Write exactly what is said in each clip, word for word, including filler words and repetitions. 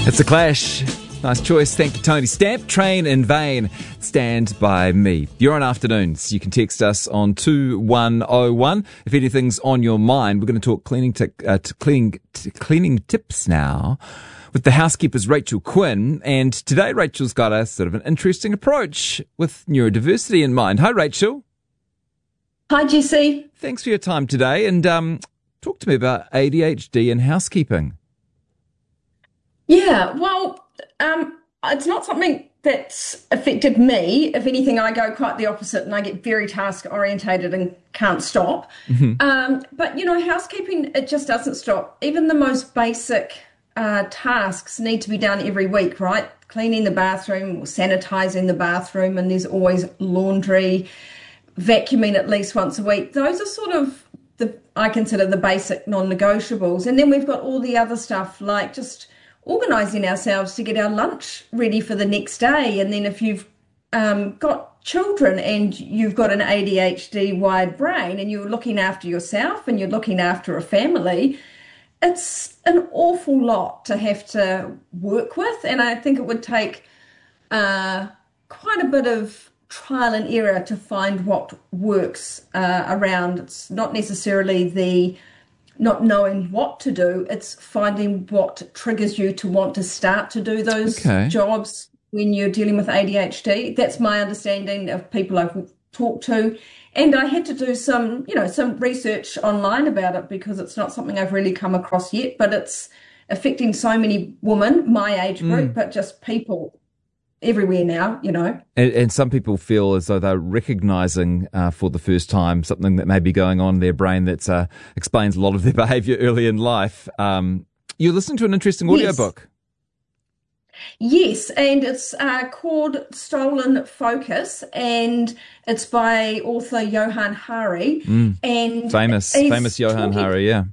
It's a Clash. Nice choice. Thank you, Tony Stamp. Train in Vain. Stand by me. You're on Afternoons. You can text us on two one oh one. If anything's on your mind, we're going to talk cleaning, t- uh, t- cleaning, t- cleaning tips now with the housekeeper's Rachel Quinn. And today, Rachel's got a sort of an interesting approach with neurodiversity in mind. Hi, Rachel. Hi, Jesse. Thanks for your time today. And um, talk to me about A D H D and housekeeping. Yeah, well, um, it's not something that's affected me. If anything, I go quite the opposite and I get very task orientated and can't stop. Mm-hmm. Um, but, you know, housekeeping, it just doesn't stop. Even the most basic uh, tasks need to be done every week, right? Cleaning the bathroom or sanitizing the bathroom, and there's always laundry, vacuuming at least once a week. Those are sort of the, I consider the basic non-negotiables. And then we've got all the other stuff like just organising ourselves to get our lunch ready for the next day. And then if you've um, got children and you've got an A D H D-wired brain and you're looking after yourself and you're looking after a family, it's an awful lot to have to work with. And I think it would take uh, quite a bit of trial and error to find what works uh, around. It's not necessarily the not knowing what to do, it's finding what triggers you to want to start to do those okay. jobs when you're dealing with A D H D. That's my understanding of people I've talked to. And I had to do some, you know, some research online about it because it's not something I've really come across yet, but it's affecting so many women, my age group, mm. but just people everywhere now, you know. And, and some people feel as though they're recognising uh, for the first time something that may be going on in their brain that uh, explains a lot of their behaviour early in life. Um, you're listening to an interesting audiobook. Yes, and it's uh, called Stolen Focus, and it's by author Johann Hari. Mm. And famous, famous Johann talking- Hari, yeah.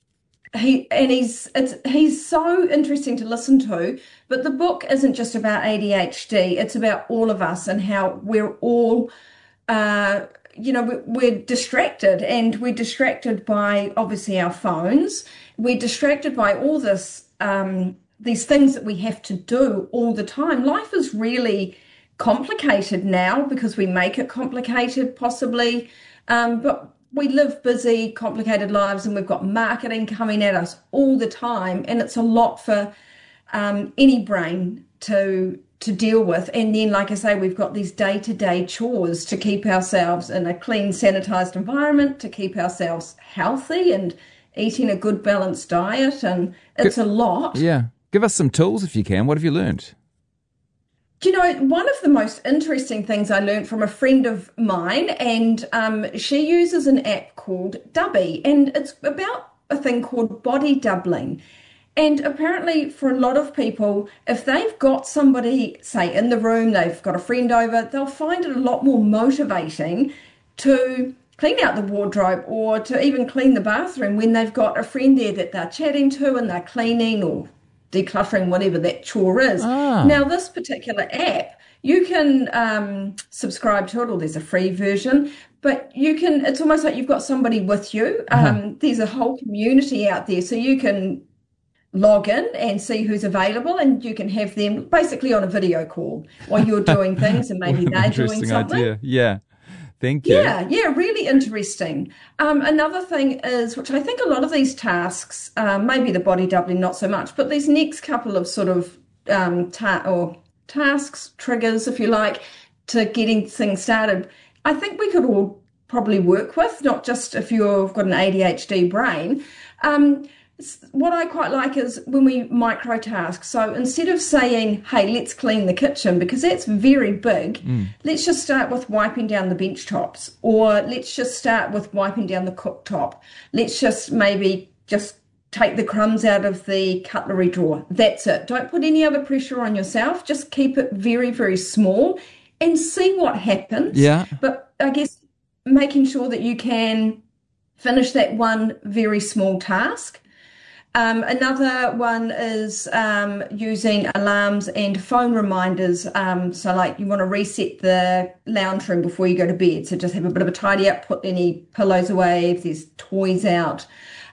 He and he's it's he's so interesting to listen to, but the book isn't just about A D H D. It's about all of us and how we're all, uh, you know, we're, we're distracted, and we're distracted by obviously our phones. We're distracted by all this, um, these things that we have to do all the time. Life is really complicated now because we make it complicated, possibly, um, but. We live busy, complicated lives, and we've got marketing coming at us all the time, and it's a lot for um, any brain to to deal with. And then, like I say, we've got these day-to-day chores to keep ourselves in a clean, sanitised environment, to keep ourselves healthy and eating a good, balanced diet, and it's G- a lot. Yeah. Give us some tools if you can. What have you learned? Do you know, one of the most interesting things I learned from a friend of mine, and um, she uses an app called Dubby, and it's about a thing called body doubling. And apparently for a lot of people, if they've got somebody, say, in the room, they've got a friend over, they'll find it a lot more motivating to clean out the wardrobe or to even clean the bathroom when they've got a friend there that they're chatting to and they're cleaning or decluttering, whatever that chore is. Ah. Now, this particular app, you can um, subscribe to it, or there's a free version, but you can, it's almost like you've got somebody with you. Uh-huh. Um, there's a whole community out there, so you can log in and see who's available, and you can have them basically on a video call while you're doing things, and maybe they're doing something. Idea. Yeah. Thank you. Yeah, yeah, really interesting. Um, another thing is, which I think a lot of these tasks, um, maybe the body doubling not so much, but these next couple of sort of um, ta- or tasks, triggers, if you like, to getting things started, I think we could all probably work with, not just if you've got an A D H D brain. Um, What I quite like is when we microtask. So instead of saying, hey, let's clean the kitchen, because that's very big, mm. let's just start with wiping down the bench tops, or let's just start with wiping down the cooktop. Let's just maybe just take the crumbs out of the cutlery drawer. That's it. Don't put any other pressure on yourself. Just keep it very, very small and see what happens. Yeah. But I guess making sure that you can finish that one very small task. Um, another one is um, using alarms and phone reminders. Um, so like you want to reset the lounge room before you go to bed. So just have a bit of a tidy up, put any pillows away if there's toys out.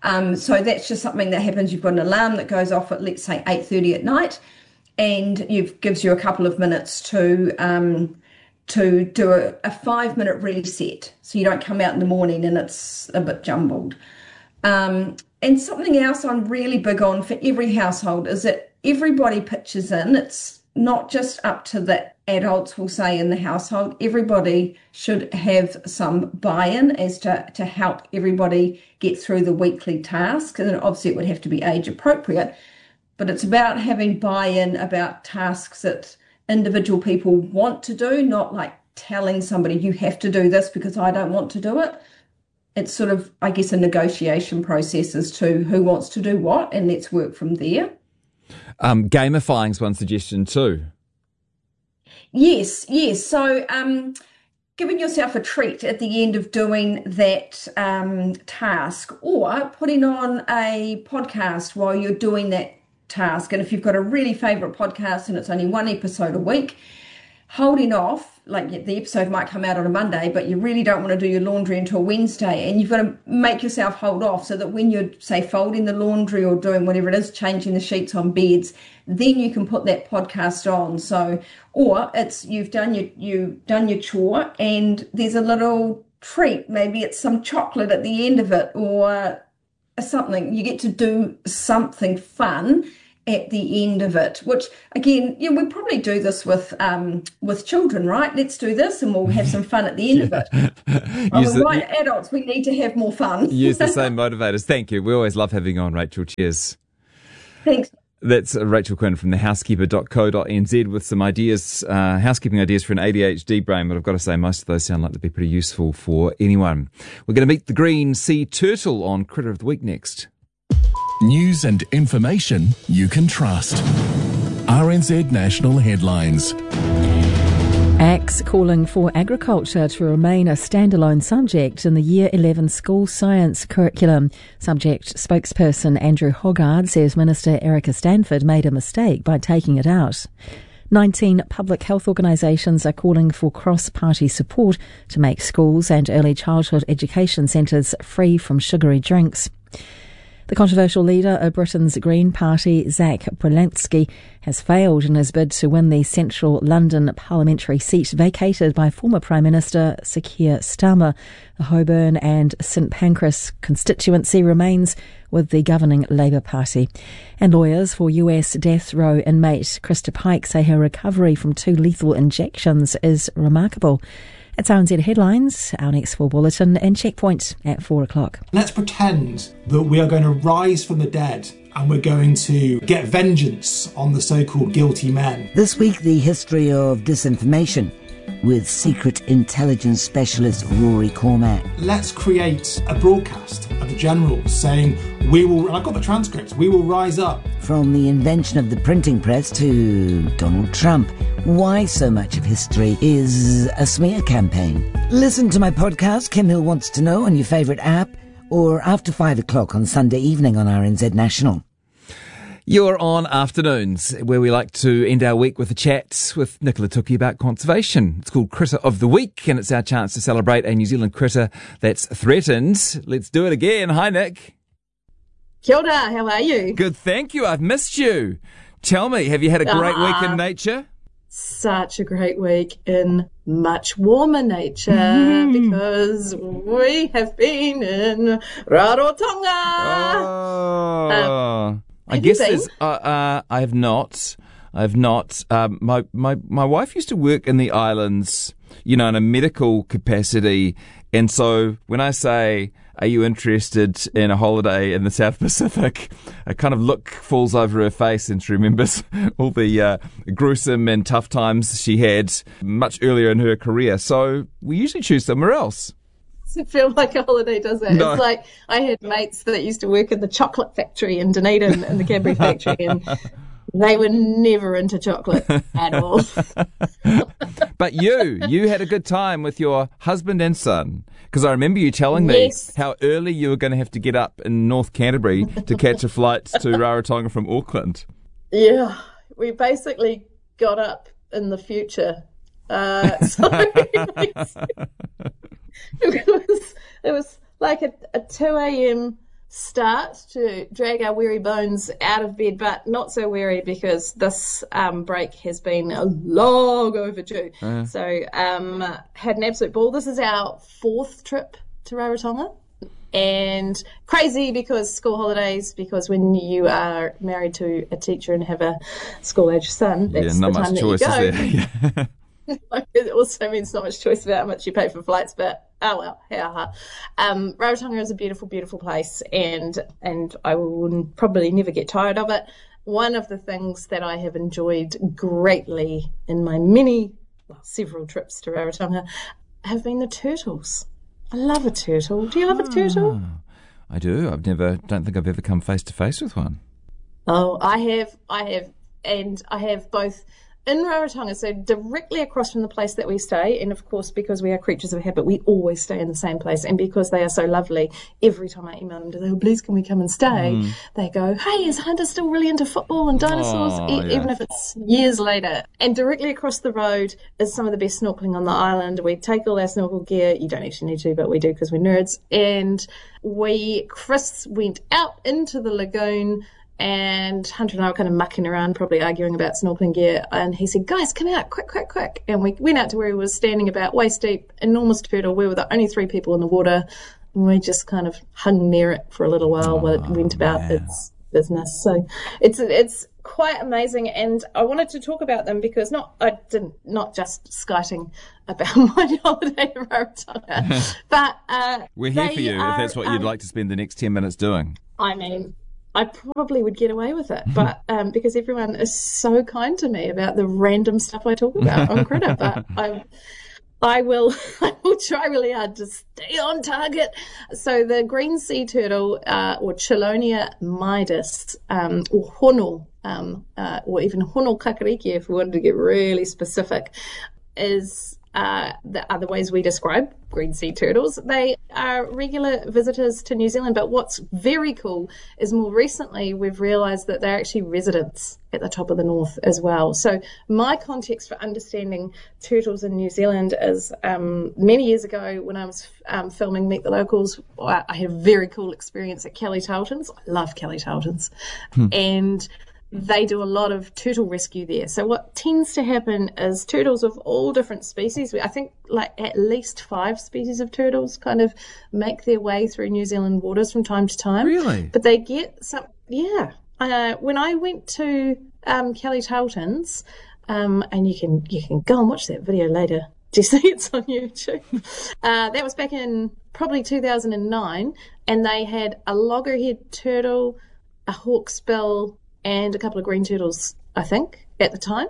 Um, so that's just something that happens. You've got an alarm that goes off at, let's say, eight thirty at night, and it gives you a couple of minutes to um, to do a, a five-minute reset, so you don't come out in the morning and it's a bit jumbled. Um, and something else I'm really big on for every household is that everybody pitches in. It's not just up to the adults, will say, in the household. Everybody should have some buy-in as to, to help everybody get through the weekly tasks. And obviously it would have to be age appropriate, but it's about having buy-in about tasks that individual people want to do, not like telling somebody you have to do this because I don't want to do it. It's sort of, I guess, a negotiation process as to who wants to do what, and let's work from there. Um, gamifying's one suggestion too. Yes, yes. So um, giving yourself a treat at the end of doing that um, task, or putting on a podcast while you're doing that task. And if you've got a really favourite podcast and it's only one episode a week, holding off, like the episode might come out on a Monday, but you really don't want to do your laundry until Wednesday, and you've got to make yourself hold off so that when you're, say, folding the laundry or doing whatever it is, changing the sheets on beds, then you can put that podcast on. So, or it's you've done your you've done your chore and there's a little treat, maybe it's some chocolate at the end of it or something. You get to do something fun at the end of it, which again, yeah, we probably do this with um with children, right? Let's do this and we'll have some fun at the end yeah. of it. Well, the, right, adults, we need to have more fun. Use the same motivators. Thank you. We always love having you on, Rachel. Cheers. Thanks. That's Rachel Quinn from the housekeeper dot co dot n z with some ideas, uh, housekeeping ideas for an A D H D brain, but I've got to say most of those sound like they'd be pretty useful for anyone. We're going to meet the green sea turtle on Critter of the Week next. News and information you can trust. R N Z National Headlines. A C T calling for agriculture to remain a standalone subject in the Year eleven school science curriculum. Subject spokesperson Andrew Hoggard says Minister Erica Stanford made a mistake by taking it out. nineteen public health organisations are calling for cross-party support to make schools and early childhood education centres free from sugary drinks. The controversial leader of Britain's Green Party, Zach Walensky, has failed in his bid to win the central London parliamentary seat vacated by former Prime Minister Sir Keir Starmer. The Holborn and St Pancras constituency remains with the governing Labour Party. And lawyers for U S death row inmate Krista Pike say her recovery from two lethal injections is remarkable. It's R N Z Headlines, our next full bulletin, and Checkpoint at four o'clock. Let's pretend that we are going to rise from the dead and we're going to get vengeance on the so-called guilty men. This week, the history of disinformation with secret intelligence specialist Rory Cormack. Let's create a broadcast of the generals saying, we will, and I've got the transcripts, we will rise up. From the invention of the printing press to Donald Trump, why so much of history is a smear campaign. Listen to my podcast, Kim Hill Wants to Know, on your favourite app, or after five o'clock on Sunday evening on R N Z National. You're on Afternoons, where we like to end our week with a chat with Nicola Tuki about conservation. It's called Critter of the Week, and it's our chance to celebrate a New Zealand critter that's threatened. Let's do it again. Hi, Nick. Kia ora, how are you? Good, thank you. I've missed you. Tell me, have you had a great uh, week in nature? Such a great week in much warmer nature mm. because we have been in Rarotonga. Oh. Uh, I guess there's, uh, uh, I have not. I have not. Um, my, my, my wife used to work in the islands, you know, in a medical capacity. And so when I say, are you interested in a holiday in the South Pacific? A kind of look falls over her face and she remembers all the uh, gruesome and tough times she had much earlier in her career. So we usually choose somewhere else. Doesn't feel like a holiday, does it? No. It's like I had mates that used to work in the chocolate factory in Dunedin, in the Cadbury factory, and they were never into chocolate at all. But you, you had a good time with your husband and son, because I remember you telling me yes. how early you were going to have to get up in North Canterbury to catch a flight to Rarotonga from Auckland. Yeah, we basically got up in the future. Uh, so it was, it was like a, a two a.m. start to drag our weary bones out of bed, but not so weary because this um, break has been long overdue. Uh-huh. So um, had an absolute ball. This is our fourth trip to Rarotonga. And crazy because school holidays, because when you are married to a teacher and have a school-age son, that's yeah, not the time much choice, that you is go. there? It also means not much choice about how much you pay for flights, but oh well, yeah. Um, Rarotonga is a beautiful, beautiful place, and and I will probably never get tired of it. One of the things that I have enjoyed greatly in my many, well, several trips to Rarotonga have been the turtles. I love a turtle. Do you love a turtle? Ah, I do. I've never, don't think I've ever come face to face with one. Oh, I have, I have, and I have both in Rarotonga, so directly across from the place that we stay, and of course, because we are creatures of habit, we always stay in the same place, and because they are so lovely, every time I email them to them, please can we come and stay, mm. they go, hey, is Hunter still really into football and dinosaurs, oh, e- yeah. even if it's years later. And directly across the road is some of the best snorkeling on the island. We take all our snorkel gear, you don't actually need to, but we do because we're nerds, and we, Chris went out into the lagoon, and Hunter and I were kind of mucking around, probably arguing about snorkeling gear. And he said, guys, come out, quick, quick, quick. And we went out to where he was standing about waist deep, enormous turtle. We were the only three people in the water. And we just kind of hung near it for a little while oh, while it went about man. its business. So it's it's quite amazing. And I wanted to talk about them because not I didn't not just skiting about my holiday to Rarotonga, but uh, we're here for you are, if that's what um, you'd like to spend the next ten minutes doing. I mean, I probably would get away with it, but um, because everyone is so kind to me about the random stuff I talk about on Critter, but I, I will, I will try really hard to stay on target. So the green sea turtle, uh, or Chelonia midas, um, or hono, um, uh, or even hono kakariki, if we wanted to get really specific, is uh, the other ways we describe green sea turtles. They are regular visitors to New Zealand, but what's very cool is more recently we've realised that they're actually residents at the top of the north as well. So my context for understanding turtles in New Zealand is um, many years ago when I was um, filming Meet the Locals, I, I had a very cool experience at Kelly Tarleton's. I love Kelly Tarleton's. Hmm. And they do a lot of turtle rescue there. So what tends to happen is turtles of all different species, I think like at least five species of turtles kind of make their way through New Zealand waters from time to time. Really? But they get some, yeah. Uh, when I went to um, Kelly Tarleton's, um, and you can you can go and watch that video later, Jesse, it's on YouTube. Uh, that was back in probably two thousand nine, and they had a loggerhead turtle, a hawksbill, and a couple of green turtles, I think, at the time.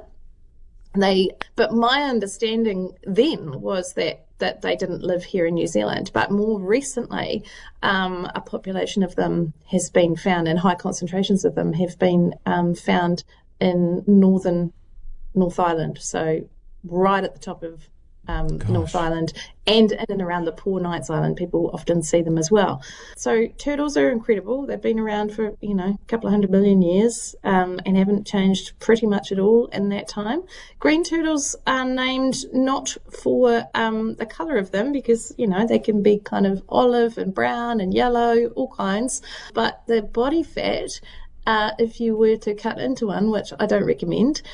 They, but my understanding then was that, that they didn't live here in New Zealand. But more recently, um, a population of them has been found, and high concentrations of them have been um, found in northern North Island. So right at the top of um, North Island, and in and around the Poor Knights Island, people often see them as well. So turtles are incredible. They've been around for, you know, a couple of hundred million years, um, and haven't changed pretty much at all in that time. Green turtles are named not for um, the colour of them, because, you know, they can be kind of olive and brown and yellow, all kinds, but the body fat, uh, if you were to cut into one, which I don't recommend,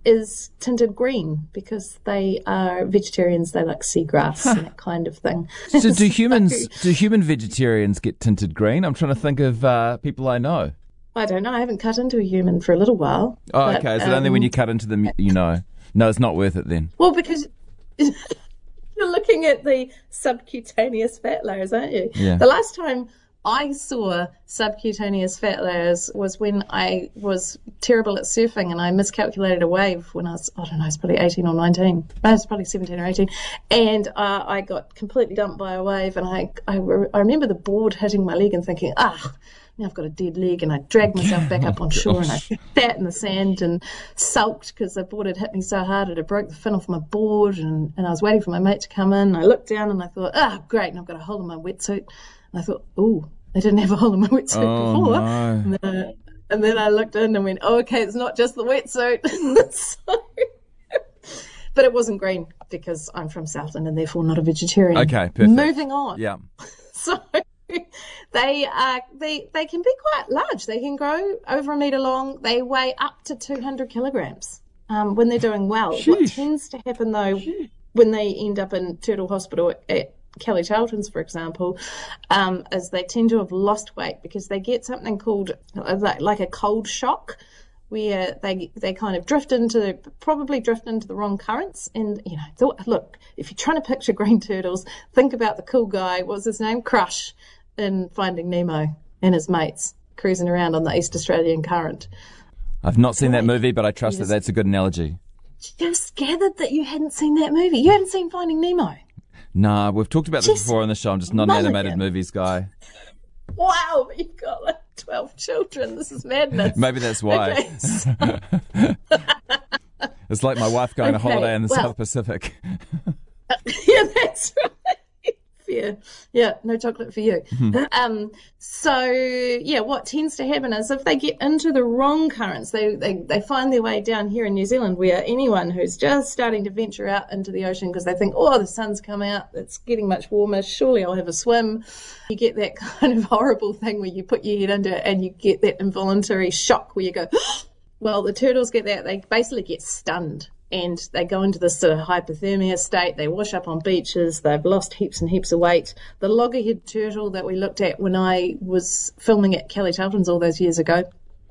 is tinted green, because they are vegetarians. They like seagrass huh. and that kind of thing. So do humans, do human vegetarians get tinted green? I'm trying to think of uh, people I know. I don't know. I haven't cut into a human for a little while. Oh, but, okay. So um, only when you cut into them, you know. No, it's not worth it then. Well, because you're looking at the subcutaneous fat layers, aren't you? Yeah. The last time I saw subcutaneous fat layers was when I was terrible at surfing and I miscalculated a wave when I was, I don't know, it's probably eighteen or nineteen. No, it's probably seventeen or eighteen. And uh, I got completely dumped by a wave, and I, I, I remember the board hitting my leg and thinking, ah, now I've got a dead leg. And I dragged myself back up on shore and I sat in the sand and sulked because the board had hit me so hard it had broke the fin off my board, and, and I was waiting for my mate to come in. And I looked down and I thought, ah, great, and I've got a hole in my wetsuit. And I thought, oh, I didn't have a hole in my wetsuit oh, before. No. And, then I, and then I looked in and went, oh, okay, it's not just the wetsuit. So, but it wasn't green because I'm from Southland and therefore not a vegetarian. Okay, perfect. Moving on. Yeah. So they are they they can be quite large. They can grow over a metre long. They weigh up to two hundred kilograms um, when they're doing well. Sheesh. What tends to happen though, Sheesh. when they end up in Turtle Hospital at Kelly Charlton's, for example, um, is they tend to have lost weight because they get something called like, like a cold shock, where they they kind of drift into, probably drift into the wrong currents. And, you know, look, if you're trying to picture green turtles, think about the cool guy, what's his name, Crush, in Finding Nemo, and his mates cruising around on the East Australian Current. I've not seen that movie, but I trust that that's a good analogy. Just gathered that you hadn't seen that movie. You hadn't seen Finding Nemo? Nah, we've talked about this Just before on the show. I'm just not an animated movies guy. Wow, you've got like twelve children. This is madness. Maybe that's why. Okay, so... It's like my wife going okay, on holiday in the well, South Pacific. Yeah, that's right. Fair. Yeah, no chocolate for you. Mm-hmm. Um, so, yeah, what tends to happen is if they get into the wrong currents, they, they, they find their way down here in New Zealand, where anyone who's just starting to venture out into the ocean because they think, oh, the sun's come out, it's getting much warmer, surely I'll have a swim. You get that kind of horrible thing where you put your head under it and you get that involuntary shock where you go, well, the turtles get that, they basically get stunned. And they go into this sort of hypothermia state. They wash up on beaches. They've lost heaps and heaps of weight. The loggerhead turtle that we looked at when I was filming at Kelly Charlton's all those years ago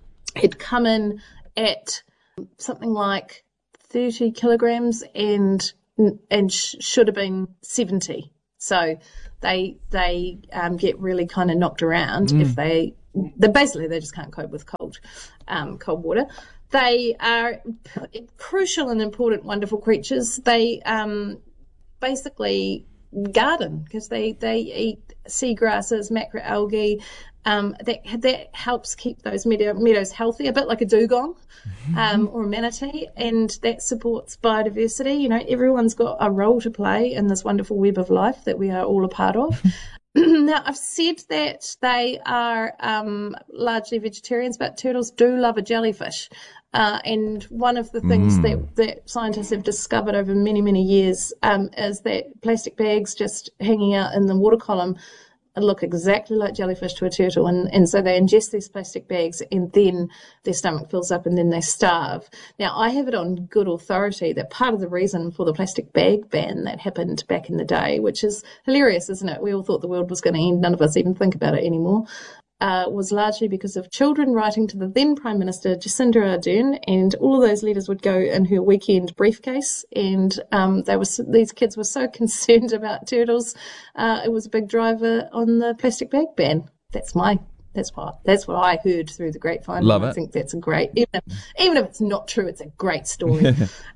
had come in at something like thirty kilograms and and sh- should have been seventy. So they they um, get really kind of knocked around mm. if they they basically they just can't cope with cold um, cold water. They are crucial and important, wonderful creatures. They um, basically garden because they, they eat seagrasses, macroalgae. Um, that that helps keep those meadow, meadows healthy, a bit like a dugong um, or a manatee, and that supports biodiversity. You know, everyone's got a role to play in this wonderful web of life that we are all a part of. Now, I've said that they are um, largely vegetarians, but turtles do love a jellyfish. Uh, and one of the things mm. that, that scientists have discovered over many, many years um, is that plastic bags just hanging out in the water column look exactly like jellyfish to a turtle. And, and so they ingest these plastic bags and then their stomach fills up and then they starve. Now, I have it on good authority that part of the reason for the plastic bag ban that happened back in the day, which is hilarious, isn't it? We all thought the world was going to end. None of us even think about it anymore. Uh, was largely because of children writing to the then Prime Minister Jacinda Ardern, and all of those letters would go in her weekend briefcase. And um, they were these kids were so concerned about turtles, uh, it was a big driver on the plastic bag ban. That's my that's what that's what I heard through the grapevine. Love it. I think that's a great, even if, even if it's not true, it's a great story.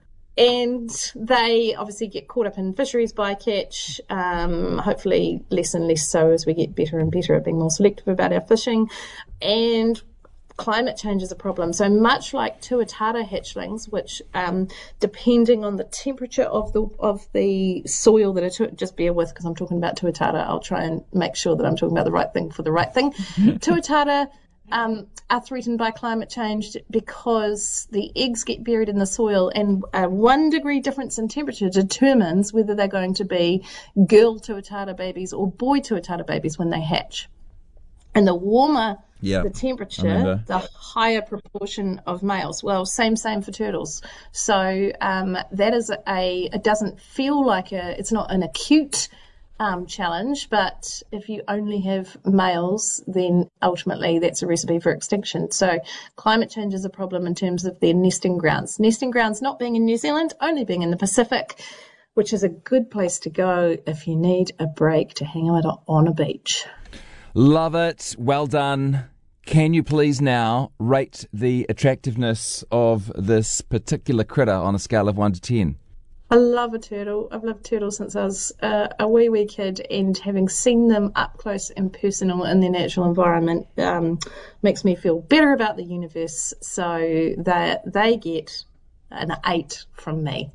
And they obviously get caught up in fisheries bycatch, um, hopefully less and less so as we get better and better at being more selective about our fishing. And climate change is a problem. So much like tuatara hatchlings, which um, depending on the temperature of the of the soil that are, just bear with because I'm talking about tuatara, I'll try and make sure that I'm talking about the right thing for the right thing. Tuatara Um, are threatened by climate change because the eggs get buried in the soil, and a one degree difference in temperature determines whether they're going to be girl tuatara babies or boy tuatara babies when they hatch. And the warmer yeah, the temperature, the higher proportion of males. Well, same, same for turtles. So um, that is a, it doesn't feel like a, it's not an acute Um, challenge, but if you only have males, then ultimately that's a recipe for extinction. So climate change is a problem in terms of their nesting grounds. Nesting grounds not being in New Zealand, only being in the Pacific, which is a good place to go if you need a break to hang out on a beach. Love it. Well done. Can you please now rate the attractiveness of this particular critter on a scale of one to ten? I love a turtle. I've loved turtles since I was uh, a wee, wee kid, and having seen them up close and personal in their natural environment um, makes me feel better about the universe. So that they get an eight from me.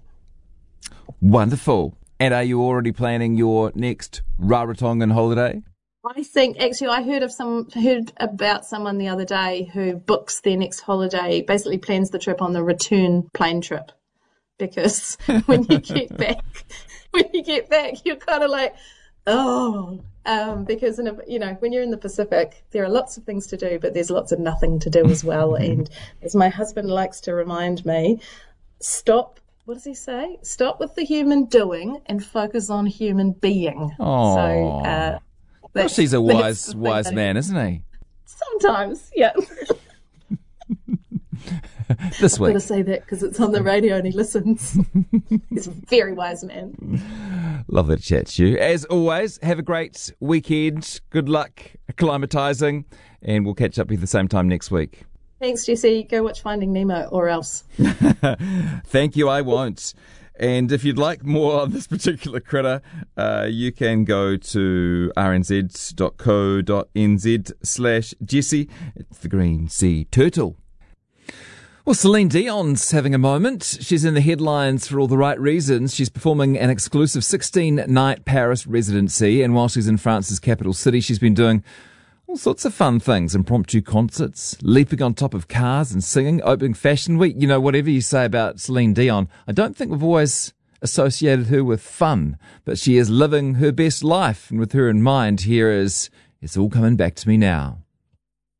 Wonderful. And are you already planning your next Rarotongan holiday? I think actually I heard of some heard about someone the other day who books their next holiday, basically plans the trip on the return plane trip. Because when you get back, when you get back, you're kind of like, Oh, um, because in a, you know, when you're in the Pacific, there are lots of things to do, but there's lots of nothing to do as well. And as my husband likes to remind me, stop. What does he say? Stop with the human doing and focus on human being. Oh, so, uh, well, she's a wise, wise man, isn't he? Sometimes, yeah. This week. I've got to say that because it's on the radio and he listens. He's a very wise man. Lovely to chat to you. As always, have a great weekend. Good luck acclimatising, and we'll catch up with you at the same time next week. Thanks, Jesse. Go watch Finding Nemo or else. Thank you, I won't. And if you'd like more on this particular critter, uh, you can go to rnz.co.nz slash Jesse. It's the green sea turtle. Well, Celine Dion's having a moment. She's in the headlines for all the right reasons. She's performing an exclusive sixteen-night Paris residency, and while she's in France's capital city, she's been doing all sorts of fun things, impromptu concerts, leaping on top of cars and singing, opening Fashion Week. You know, whatever you say about Celine Dion, I don't think we've always associated her with fun, but she is living her best life. And with her in mind, here is It's All Coming Back to Me Now.